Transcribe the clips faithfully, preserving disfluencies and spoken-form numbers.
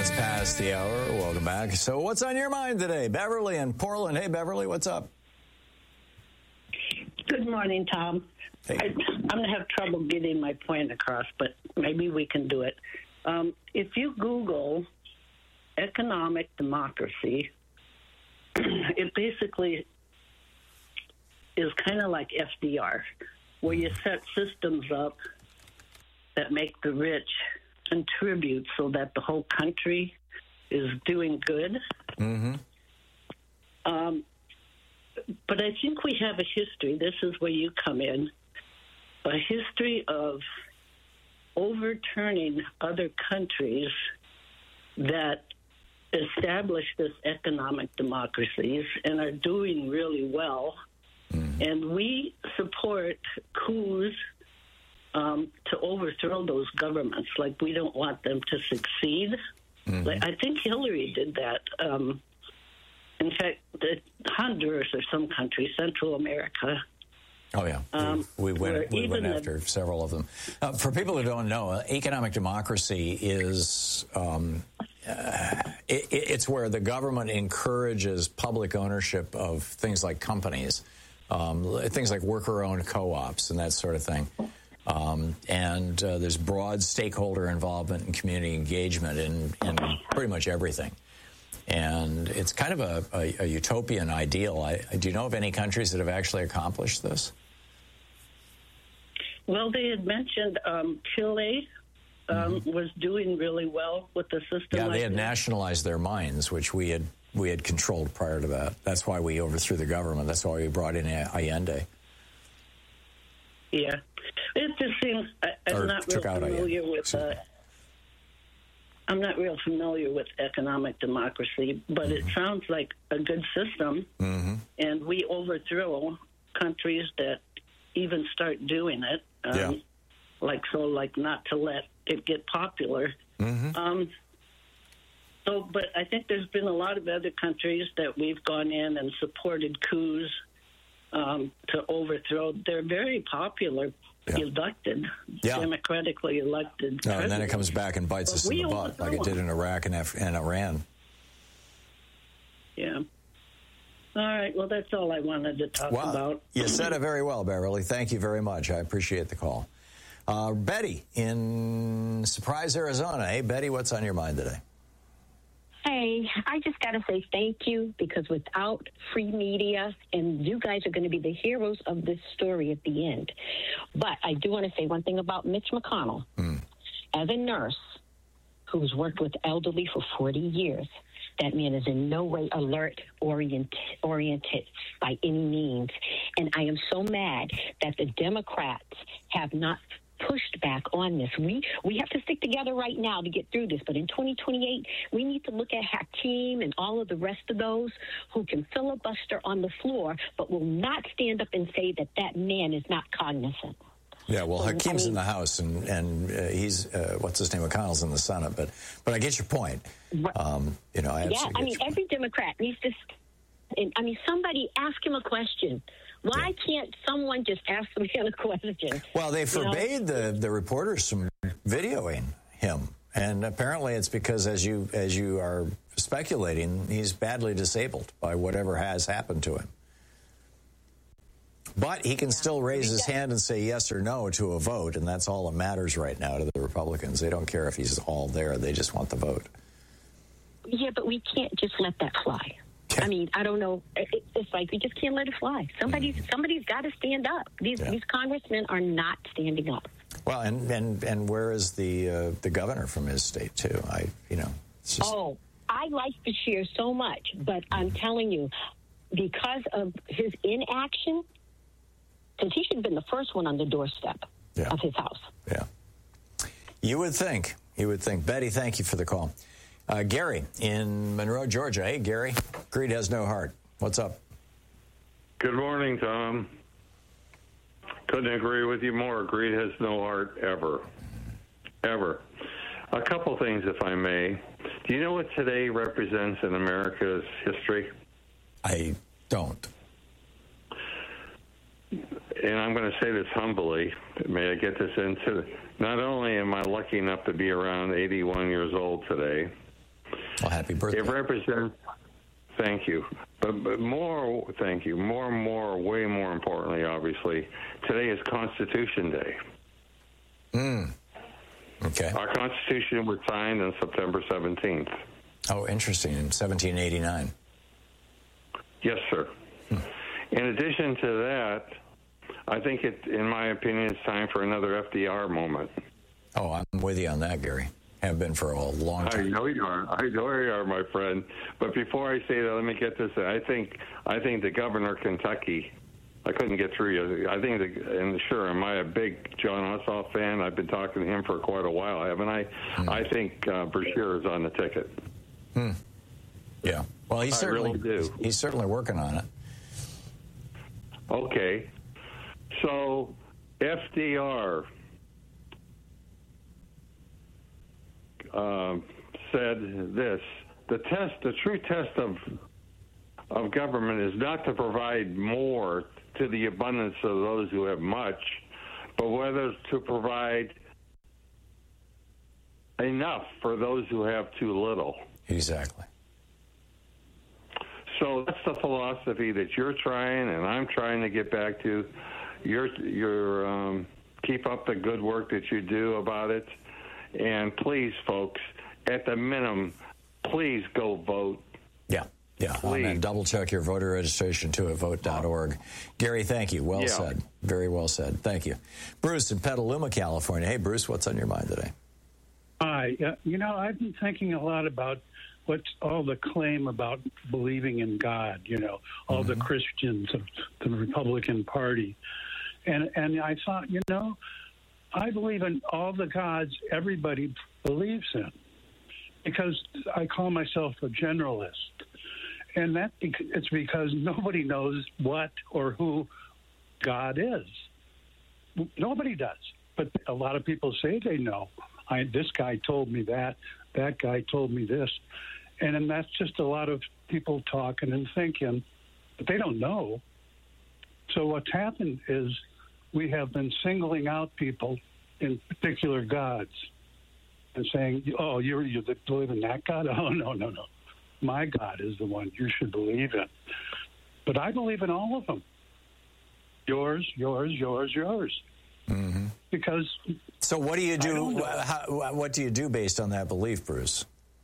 minutes past the hour. Welcome back. So what's on your mind today? Beverly in Portland. Hey, Beverly, what's up? Good morning, Tom. Hey. I, I'm going to have trouble getting my point across, but maybe we can do it. Um, if you Google economic democracy, it basically is kind of like F D R, where you set systems up that make the rich contribute so that the whole country is doing good. Mm-hmm. Um, but I think we have a history, this is where you come in, a history of overturning other countries that established this economic democracies and are doing really well. Mm-hmm. And we support coups um, to overthrow those governments. Like, we don't want them to succeed. Mm-hmm. Like, I think Hillary did that. Um, in fact, the Honduras or some country, Central America. Oh, yeah. Um, we, we went, we went after the, several of them. Uh, for people who don't know, uh, economic democracy is um, uh, it, it's where the government encourages public ownership of things like companies, um, things like worker-owned co-ops and that sort of thing. Um, and uh, there's broad stakeholder involvement and community engagement in, in pretty much everything. And it's kind of a, a, a utopian ideal. I, do you know of any countries that have actually accomplished this? Well, they had mentioned um, Chile um, mm-hmm. was doing really well with the system. Yeah, like they had this. nationalized their mines, which we had we had controlled prior to that. That's why we overthrew the government. That's why we brought in Allende. Yeah, it just seems I, I'm or not real familiar with. Uh, I'm not real familiar with economic democracy, but mm-hmm. it sounds like a good system, mm-hmm. and we overthrow countries that even start doing it. Um, yeah. Like, so, like, not to let it get popular. Mm-hmm. Um, so, but I think there's been a lot of other countries that we've gone in and supported coups um, to overthrow. They're very popular. Yeah. Elected, yeah. democratically elected. No, and then it comes back and bites us in the butt, like it did in Iraq and, Af- and Iran. Yeah. All right. Well, that's all I wanted to talk well, about. You said it very well, Beverly. Thank you very much. I appreciate the call. Uh, Betty in Surprise, Arizona. Hey, Betty, what's on your mind today? Hey, I just got to say thank you, because without free media, and you guys are going to be the heroes of this story at the end. But I do want to say one thing about Mitch McConnell. Mm. As a nurse who's worked with elderly for forty years, that man is in no way alert orient, oriented by any means. And I am so mad that the Democrats have not pushed back on this. We we have to stick together right now to get through this. But in twenty twenty-eight, we need to look at Hakeem and all of the rest of those who can filibuster on the floor, but will not stand up and say that that man is not cognizant. Yeah, well, so, Hakeem's I mean, in the House, and and uh, he's uh, what's his name? McConnell's in the Senate. But but I get your point. Um, you know, I yeah, I mean, every point. Democrat needs to. And, I mean, somebody ask him a question. Why yeah. can't someone just ask the man a question? Well, they forbade the, the reporters from videoing him. And apparently it's because, as you as you are speculating, he's badly disabled by whatever has happened to him. But he can yeah. still raise his hand and say yes or no to a vote, and that's all that matters right now to the Republicans. They don't care if he's all there. They just want the vote. Yeah, but we can't just let that fly. I mean, I don't know. It's like we just can't let it fly. Somebody's mm. somebody's got to stand up. These yeah. these congressmen are not standing up. Well, and and, and where is the uh, the governor from his state too? I you know. It's just... Oh, I like Beshear so much, but I'm telling you, because of his inaction, since he should have been the first one on the doorstep yeah. of his house. Yeah. You would think. You would think. Betty, thank you for the call. Uh, Gary in Monroe, Georgia. Hey, Gary. Greed has no heart. What's up? Good morning, Tom. Couldn't agree with you more. Greed has no heart ever. Ever. A couple things, if I may. Do you know what today represents in America's history? I don't. And I'm going to say this humbly. May I get this into? Not only am I lucky enough to be around eighty-one years old today, Well, happy birthday. It represents, thank you. But, but more, thank you, more and more, way more importantly, obviously, today is Constitution Day. Mm. Okay. Our Constitution was signed on September seventeenth. Oh, interesting, in seventeen eighty-nine. Yes, sir. Hmm. In addition to that, I think it, in my opinion, it's time for another F D R moment. Oh, I'm with you on that, Gary. Have been for a long time. I know you are. I know you are, my friend. But before I say that, let me get this. I think I think the governor of Kentucky, I couldn't get through you. I think, the, and sure, am I a big John Ossoff fan? I've been talking to him for quite a while, haven't I? Hmm. I think uh, Brashear is on the ticket. Hmm. Yeah. Well, he's I certainly really do. He's certainly working on it. Okay. So, F D R uh, said this: the test, the true test of of government is not to provide more to the abundance of those who have much, but whether to provide enough for those who have too little. Exactly. So that's the philosophy that you're trying, and I'm trying to get back to. You're, you're um, keep up the good work that you do about it, and please, folks, at the minimum, please go vote. Yeah, yeah. And double check your voter registration too at vote dot org. Gary, thank you. Well yeah. said. Very well said. Thank you. Bruce in Petaluma, California. Hey, Bruce, what's on your mind today? Hi. Uh, you know, I've been thinking a lot about what's all the claim about believing in God, you know, all mm-hmm. the Christians of the Republican Party. And and I thought, you know, I believe in all the gods everybody believes in, because I call myself a generalist. And that it's because nobody knows what or who God is. Nobody does. But a lot of people say they know. I, this guy told me that. That guy told me this. And then that's just a lot of people talking and thinking, but they don't know. So what's happened is we have been singling out people in particular gods and saying, oh, you're, you believe in that God? Oh, no, no, no. My God is the one you should believe in. But I believe in all of them. Yours, yours, yours, yours. Mm-hmm. Because so what do you do? How, what do you do based on that belief, Bruce?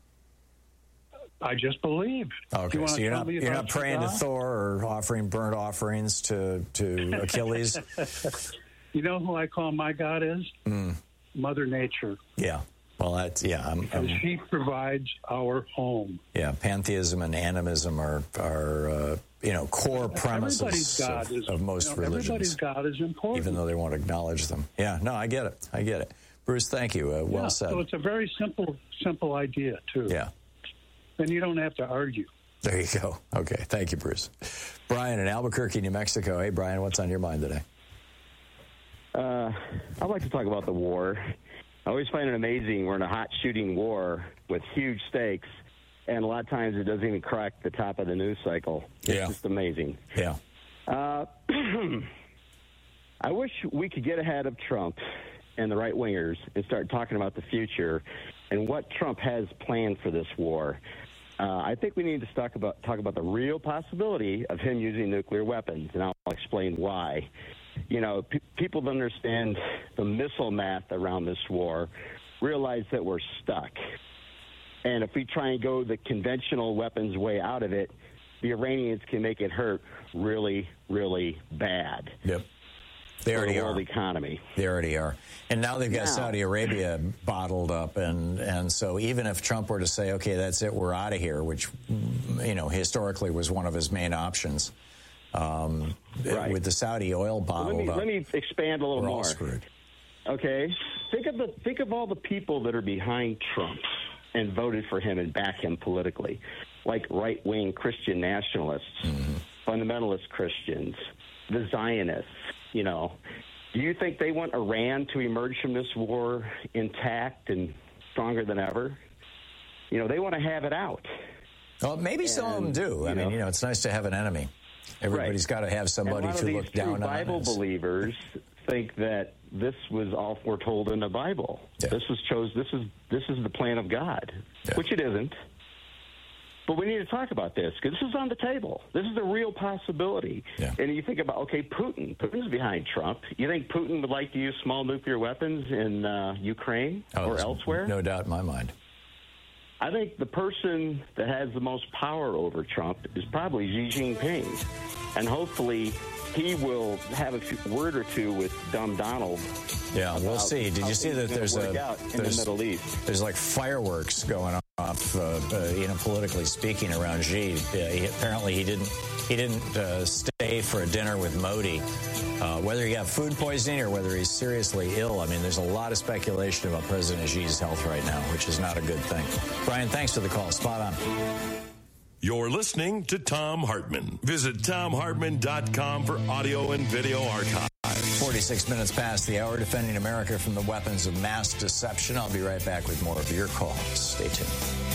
I just believe. Okay, you so you're not you're not praying to Thor or offering burnt offerings to to Achilles. You know who I call my God is? Mm. Mother Nature. Yeah. Well, that's yeah. I'm, I'm, she provides our home. Yeah, pantheism and animism are are uh, you know core premises God of, is, of most you know, religions. Everybody's God is important, even though they won't acknowledge them. Yeah. No, I get it. I get it. Bruce, thank you. Uh, well yeah, said. So it's a very simple simple idea too. Yeah. And you don't have to argue. There you go. Okay. Thank you, Bruce. Brian in Albuquerque, New Mexico. Hey, Brian, what's on your mind today? Uh, I'd like to talk about the war. I always find it amazing we're in a hot shooting war with huge stakes, and a lot of times it doesn't even crack the top of the news cycle. It's yeah. just amazing. Yeah. Uh, I wish we could get ahead of Trump and the right-wingers and start talking about the future and what Trump has planned for this war. Uh, I think we need to talk about talk about the real possibility of him using nuclear weapons, and I'll explain why. You know, pe- people that understand the missile math around this war realize that we're stuck. And if we try and go the conventional weapons way out of it, the Iranians can make it hurt really, really bad. Yep. They already for the world are. economy. They already are. And now they've got now, Saudi Arabia bottled up. And, and so even if Trump were to say, okay, that's it, we're out of here, which, you know, historically was one of his main options, um, right. with the Saudi oil bottled well, let me, up. Let me expand a little we're more. All screwed. Okay. Think of the think of all the people that are behind Trump and voted for him and back him politically, like right-wing Christian nationalists, mm-hmm. fundamentalist Christians, the Zionists. You know, do you think they want Iran to emerge from this war intact and stronger than ever? You know, they want to have it out. Well, maybe and, some of them do. I know, mean, you know, it's nice to have an enemy. Everybody's right. got to have somebody to look down on. Bible believers think that this was all foretold in the Bible. Yeah. This was chose. This is this is the plan of God, yeah. which it isn't. But we need to talk about this because this is on the table. This is a real possibility. Yeah. And you think about, okay, Putin. Putin's behind Trump. You think Putin would like to use small nuclear weapons in uh, Ukraine oh, or elsewhere? No doubt in my mind. I think the person that has the most power over Trump is probably Xi Jinping. And hopefully he will have a few, word or two with dumb Donald. Yeah, we'll see. Did you see that there's a there's, in the Middle East? There's like fireworks going off, uh, uh, you know, politically speaking, around Xi. Uh, he, apparently, he didn't he didn't uh, stay for a dinner with Modi. Uh, whether he got food poisoning or whether he's seriously ill, I mean, there's a lot of speculation about President Xi's health right now, which is not a good thing. Brian, thanks for the call. Spot on. You're listening to Thom Hartmann. Visit Thom Hartmann dot com for audio and video archive. forty-six minutes past the hour, defending America from the weapons of mass deception. I'll be right back with more of your calls. Stay tuned.